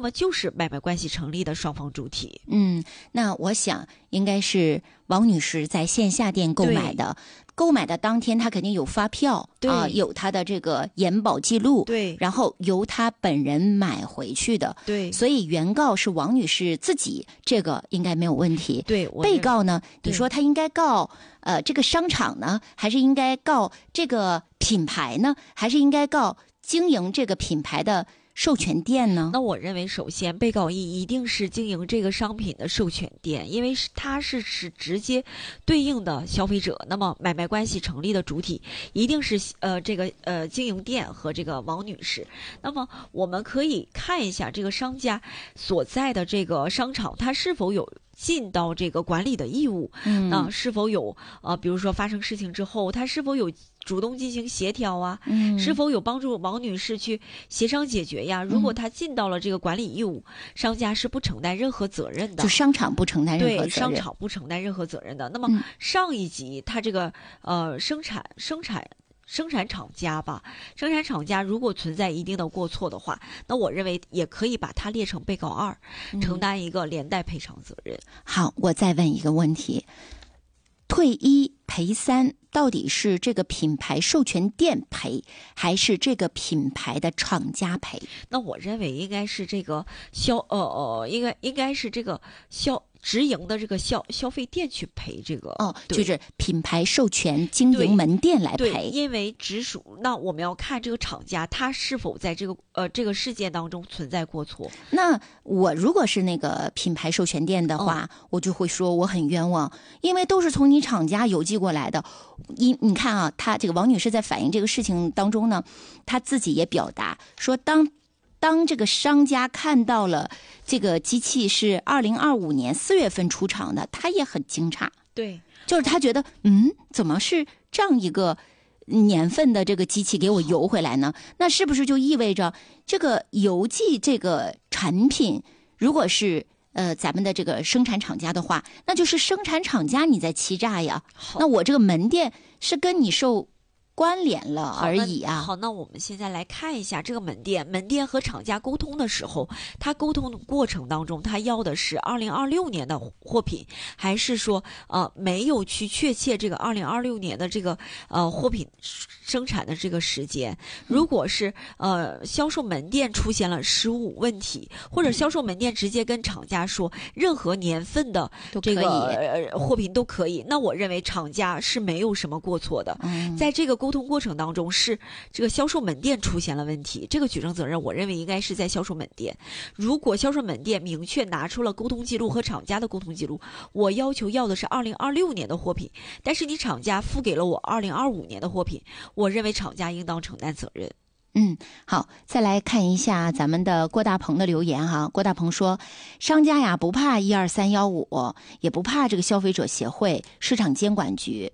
么就是买卖关系成立的双方主体。 那我想应该是王女士在线下店购买的。购买的当天，她肯定有发票啊，有她的这个延保记录， 对， 然后由她本人买回去的， 对， 所以原告是王女士自己，这个应该没有问题。 对， 被告呢，你说他应该告这个商场呢，还是应该告这个品牌呢，还是应该告经营这个品牌的授权店呢？ 那我认为，首先被告一定是经营这个商品的授权店，因为它是直接对应的消费者。那么买卖关系成立的主体一定是这个经营店和这个王女士。那么我们可以看一下这个商家所在的这个商场，它是否有尽到这个管理的义务，是否有比如说发生事情之后，他是否有主动进行协调啊，是否有帮助王女士去协商解决呀？如果他尽到了这个管理义务，商家是不承担任何责任的， 就商场不承担任何责任， 对，商场不承担任何责任的。那么上一级他这个生产厂家吧，生产厂家如果存在一定的过错的话，那我认为也可以把它列成被告二，承担一个连带赔偿责任。 好，我再问一个问题，退一赔三，到底是这个品牌授权店赔，还是这个品牌的厂家赔？ 那我认为应该是这个应该是这个直营的这个消费店去赔这个就是品牌授权经营门店来赔。 对，因为直属，那我们要看这个厂家他是否在这个事件当中存在过错。 那我如果是那个品牌授权店的话，我就会说我很冤枉，因为都是从你厂家邮寄过来的。你看啊，她这个王女士在反映这个事情当中呢，她自己也表达说，当这个商家看到了这个机器是2025年4月份出厂的，他也很惊诧。 对， 就是他觉得怎么是这样一个年份的这个机器给我邮回来呢？那是不是就意味着这个邮寄这个产品，如果是咱们的这个生产厂家的话，那就是生产厂家你在欺诈呀？那我这个门店是跟你受关联了而已啊。 好，那我们现在来看一下这个门店和厂家沟通的时候，他沟通的过程当中，他要的是2026年的货品，还是说没有去确切这个2026年的这个货品生产的这个时间？如果是销售门店出现了失误问题，或者销售门店直接跟厂家说任何年份的这个货品都可以，那我认为厂家是没有什么过错的。在这个沟通过程当中，是这个销售门店出现了问题，这个举证责任我认为应该是在销售门店。如果销售门店明确拿出了沟通记录和厂家的沟通记录，我要求要的是2026年的货品，但是你厂家付给了我2025年的货品，我认为厂家应当承担责任。 好，再来看一下咱们的郭大鹏的留言哈。郭大鹏说，商家呀不怕12315，也不怕这个消费者协会、市场监管局，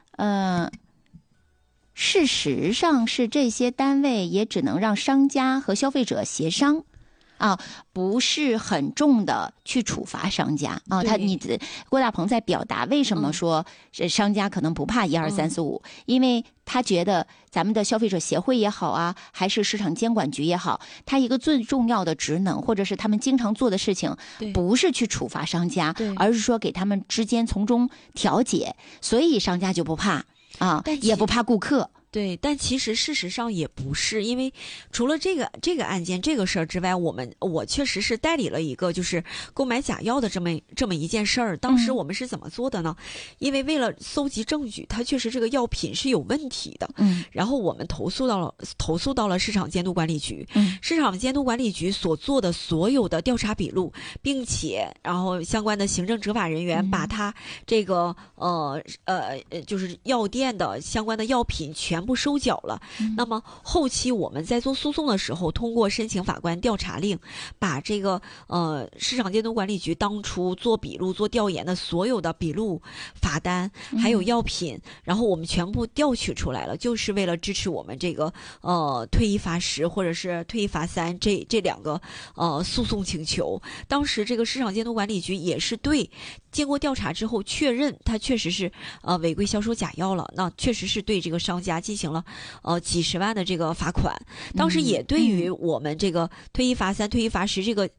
事实上是这些单位也只能让商家和消费者协商不是很重的去处罚商家郭大鹏在表达为什么说商家可能不怕12345，因为他觉得咱们的消费者协会也好啊，还是市场监管局也好，他一个最重要的职能或者是他们经常做的事情，不是去处罚商家，而是说给他们之间从中调解，所以商家就不怕也不怕顾客。 对，但其实事实上也不是，因为除了这个案件这个事儿之外，我确实是代理了一个就是购买假药的这么一件事儿。当时我们是怎么做的呢？因为为了搜集证据，它确实这个药品是有问题的。然后我们投诉到了市场监督管理局。市场监督管理局所做的所有的调查笔录，并且然后相关的行政执法人员把它这个就是药店的相关的药品全部收缴了。那么后期我们在做诉讼的时候，通过申请法官调查令，把这个市场监督管理局当初做笔录做调研的所有的笔录、罚单还有药品，然后我们全部调取出来了，就是为了支持我们这个退一罚十或者是退一罚三这两个诉讼请求。当时这个市场监督管理局也是经过调查之后确认他确实是违规销售假药了，那确实是对这个商家进行了几十万的这个罚款。当时也对于我们这个退一罚三退一罚十这个